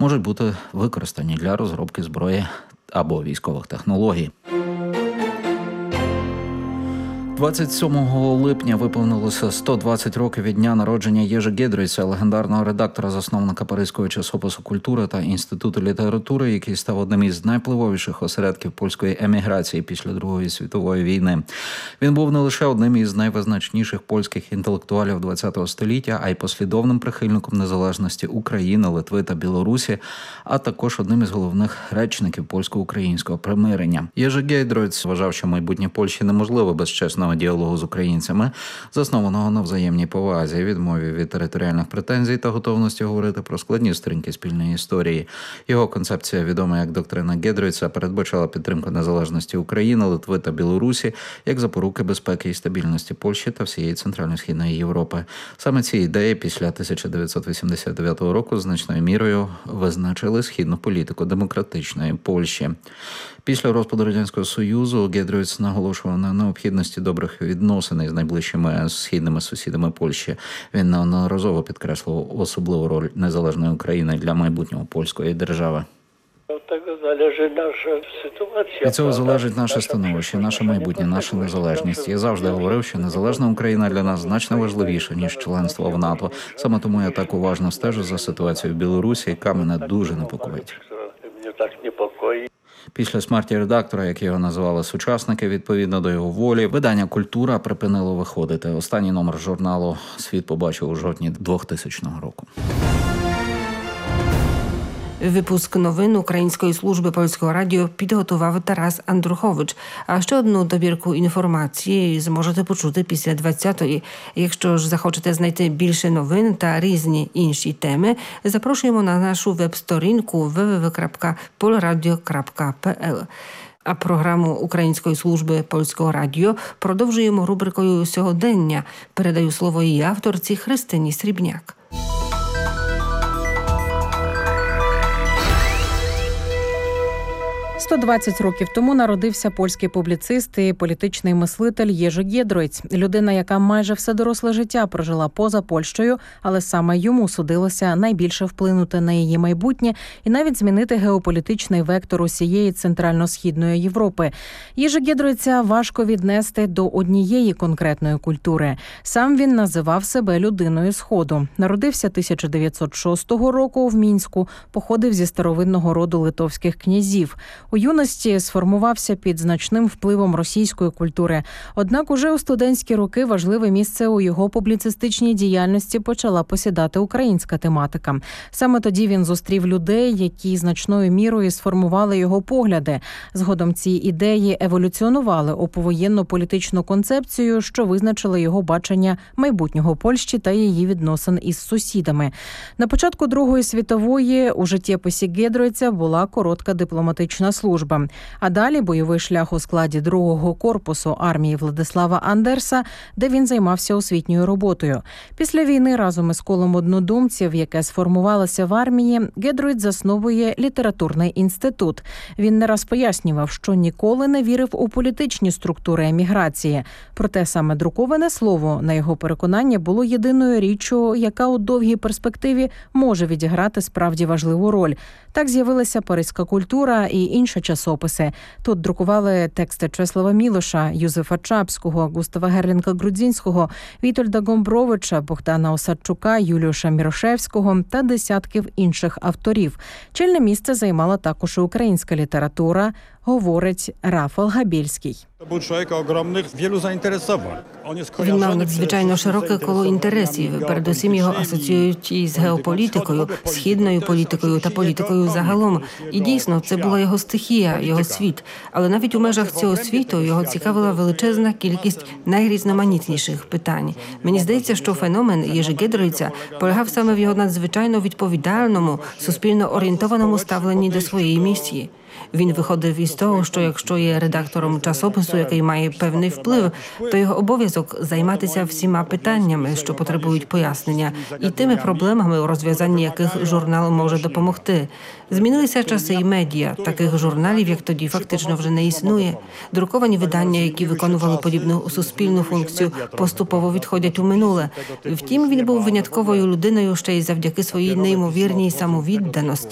можуть бути використані для розробки зброї або військових технологій. 27 липня виповнилося 120 років від дня народження Єжи Гєдройца, легендарного редактора, засновника паризького часопису «Культура» та Інституту літератури, який став одним із найвпливовіших осередків польської еміграції після Другої світової війни. Він був не лише одним із найвизначніших польських інтелектуалів ХХ століття, а й послідовним прихильником незалежності України, Литви та Білорусі, а також одним із головних речників польсько-українського примирення. Єжи Гєдройц вважав, що майбутнє Польщі неможливе без чесного діалогу з українцями, заснованого на взаємній повазі, відмові від територіальних претензій та готовності говорити про складні сторінки спільної історії. Його концепція, відома як доктрина Гєдройца, передбачала підтримку незалежності України, Литви та Білорусі як запоруки безпеки і стабільності Польщі та всієї Центрально-Східної Європи. Саме ці ідеї після 1989 року значною мірою визначили східну політику демократичної Польщі. Після розпаду Радянського Союзу Гєдройц наголошував на необхідності добрих відносин із найближчими східними сусідами Польщі. Він неодноразово підкреслив особливу роль незалежної України для майбутнього польської держави. Від цього залежить наше становище, наше майбутнє, наша незалежність. Я завжди говорив, що незалежна Україна для нас значно важливіша, ніж членство в НАТО. Саме тому я так уважно стежу за ситуацією в Білорусі, яка мене дуже непокоїть. Після смерті редактора, як його називали сучасники, відповідно до його волі, видання «Культура» припинило виходити. Останній номер журналу світ побачив у жовтні 2000 року. Випуск новин Української служби Польського радіо підготував Тарас Андрухович. А ще одну добірку інформації зможете почути після 20-ї. Якщо ж захочете знайти більше новин та різні інші теми, запрошуємо на нашу веб-сторінку www.polradio.pl. А програму Української служби Польського радіо продовжуємо рубрикою «Сьогодення». Передаю слово її авторці Христині Срібняк. 120 років тому народився польський публіцист і політичний мислитель Єжи Гєдройц. Людина, яка майже все доросле життя прожила поза Польщею, але саме йому судилося найбільше вплинути на її майбутнє і навіть змінити геополітичний вектор усієї Центрально-Східної Європи. Єжи Гєдройца важко віднести до однієї конкретної культури. Сам він називав себе людиною Сходу. Народився 1906 року в Мінську, походив зі старовинного роду литовських князів. У юності сформувався під значним впливом російської культури. Однак уже у студентські роки важливе місце у його публіцистичній діяльності почала посідати українська тематика. Саме тоді він зустрів людей, які значною мірою сформували його погляди. Згодом ці ідеї еволюціонували у повоєнну політичну концепцію, що визначила його бачення майбутнього Польщі та її відносин із сусідами. На початку Другої світової у життєписі Гєдройца була коротка дипломатична служба. А далі бойовий шлях у складі другого корпусу армії Владислава Андерса, де він займався освітньою роботою. Після війни разом із колом однодумців, яке сформувалося в армії, Гєдройц засновує літературний інститут. Він не раз пояснював, що ніколи не вірив у політичні структури еміграції. Проте саме друковане слово, на його переконання, було єдиною річчю, яка у довгій перспективі може відіграти справді важливу роль. Так з'явилася «Паризька культура» і інші часописи. Тут друкували тексти Чеслава Мілоша, Юзефа Чапського, Густава Герлінка-Грудзінського, Вітольда Гомбровича, Богдана Осадчука, Юліуша Мірошевського та десятків інших авторів. Чільне місце займала також і українська література, говорить Рафал Габільський. Він мав надзвичайно широке коло інтересів. Передусім його асоціюють із геополітикою, східною політикою та політикою загалом. І дійсно, це була його стихія, його світ. Але навіть у межах цього світу його цікавила величезна кількість найрізноманітніших питань. Мені здається, що феномен Єжи Гєдройца полягав саме в його надзвичайно відповідальному, суспільно орієнтованому ставленні до своєї місії. Він виходив із того, що якщо є редактором часопису, який має певний вплив, то його обов'язок займатися всіма питаннями, що потребують пояснення, і тими проблемами, у розв'язанні яких журнал може допомогти. Змінилися часи і медіа. Таких журналів, як тоді, фактично вже не існує. Друковані видання, які виконували подібну суспільну функцію, поступово відходять у минуле. Втім, він був винятковою людиною ще й завдяки своїй неймовірній самовідданості.